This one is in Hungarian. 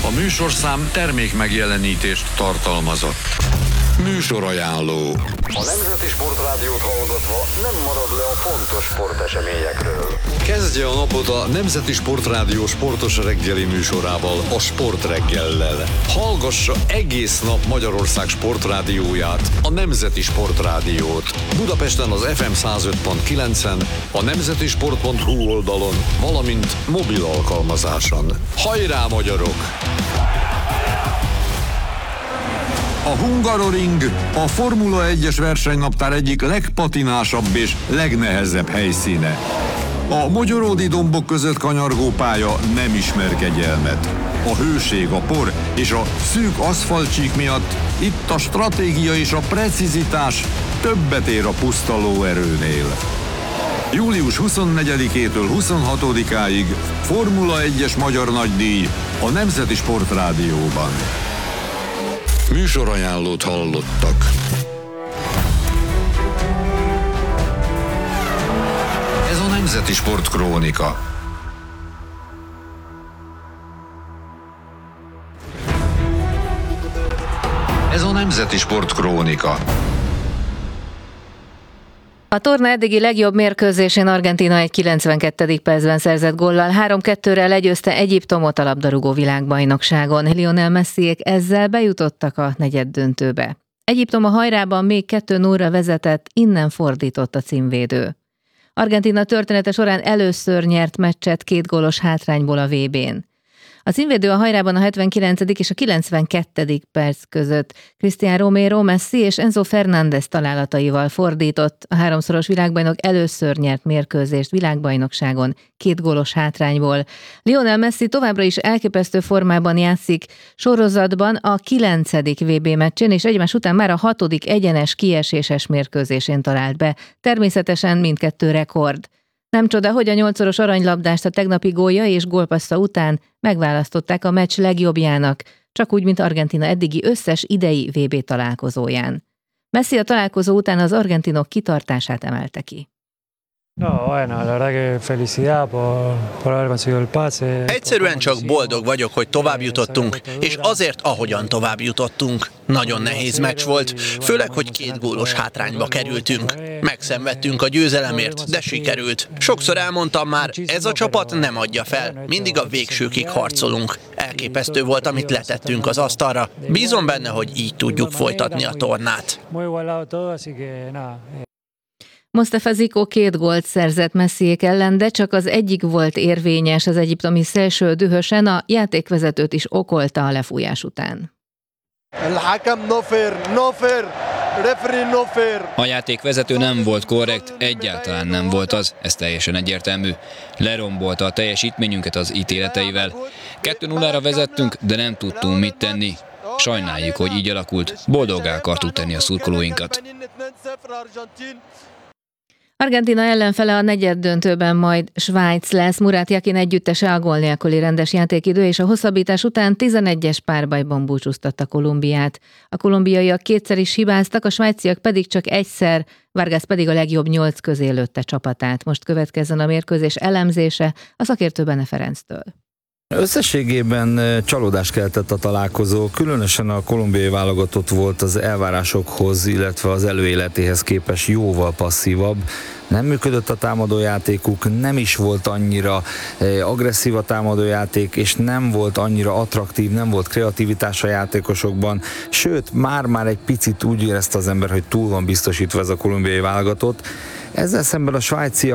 A műsorszám termékmegjelenítést tartalmazott. Műsorajánló. A Nemzeti Sportrádiót hallgatva nem marad le a fontos sporteseményekről. Kezdje a napot a Nemzeti Sportrádió sportos reggeli műsorával, a Sportreggellel. Hallgassa egész nap Magyarország sportrádióját, a Nemzeti Sportrádiót. Budapesten az FM 105.9-en, a nemzetisport.hu oldalon, valamint mobil alkalmazáson. Hajrá, magyarok! A Hungaroring a Formula 1-es versenynaptár egyik legpatinásabb és legnehezebb helyszíne. A mogyoródi dombok között kanyargó pálya nem ismer kegyelmet. A hőség, a por és a szűk aszfaltcsík miatt itt a stratégia és a precizitás többet ér a puszta lóerőnél. Július 24-től 26-áig Formula 1-es magyar nagydíj a Nemzeti Sportrádióban. Műsorajánlót hallottak. Ez a Nemzeti Sport Krónika. Ez a Nemzeti Sport Krónika. A torna eddigi legjobb mérkőzésén Argentína egy 92. percben szerzett góllal 3-2-re legyőzte Egyiptomot a labdarúgó világbajnokságon. Lionel Messiék ezzel bejutottak a negyeddöntőbe. Egyiptom a hajrában még 2-0-ra vezetett, innen fordított a címvédő. Argentína története során először nyert meccset 2 gólos hátrányból a VB-n. A címvédő a hajrában a 79. és a 92. perc között Cristian Romero, Messi és Enzo Fernández találataival fordított. A 3-szoros világbajnok először nyert mérkőzést világbajnokságon 2 gólos hátrányból. Lionel Messi továbbra is elképesztő formában játszik sorozatban a 9. VB meccsén, és egymás után már a 6. egyenes kieséses mérkőzésén talált be. Természetesen mindkettő rekord. Nem csoda, hogy a 8-szoros aranylabdást a tegnapi gólja és gólpassza után megválasztották a meccs legjobbjának, csak úgy, mint Argentína eddigi összes idei VB találkozóján. Messi a találkozó után az argentinok kitartását emelte ki. Egyszerűen csak boldog vagyok, hogy tovább jutottunk, és azért, ahogyan tovább jutottunk. Nagyon nehéz meccs volt, főleg, hogy 2 gólos hátrányba kerültünk. Megszenvedtünk a győzelemért, de sikerült. Sokszor elmondtam már, ez a csapat nem adja fel, mindig a végsőkig harcolunk. Elképesztő volt, amit letettünk az asztalra. Bízom benne, hogy így tudjuk folytatni a tornát. Mostafa Zico 2 gólt szerzett Messiék ellen, de csak az egyik volt érvényes, az egyiptomi szélső dühösen a játékvezetőt is okolta a lefújás után. A játékvezető nem volt korrekt, egyáltalán nem volt az, ez teljesen egyértelmű. Lerombolta a teljesítményünket az ítéleteivel. 2-0-ra vezettünk, de nem tudtunk mit tenni. Sajnáljuk, hogy így alakult, boldoggá akartuk tenni a szurkolóinkat. Argentína ellenfele a negyeddöntőben majd Svájc lesz. Murat Yakin együttese a gól nélküli rendes játékidő és a hosszabbítás után 11-es párbajban búcsúztatta Kolumbiát. A kolumbiaiak 2-szer is hibáztak, a svájciak pedig csak 1-szer, Vargas pedig a legjobb 8 közé lőtte csapatát. Most következzen a mérkőzés elemzése a szakértő Bene Ferenctől. Összességében csalódást keltett a találkozó, különösen a kolumbiai válogatott volt az elvárásokhoz, illetve az előéletéhez képest jóval passzívabb. Nem működött a támadójátékuk, nem is volt annyira agresszív a támadójáték, és nem volt annyira attraktív, nem volt kreativitás a játékosokban, sőt, már egy picit úgy érezte az ember, hogy túl van biztosítva ez a kolumbiai válogatott. Ezzel szemben a svájciak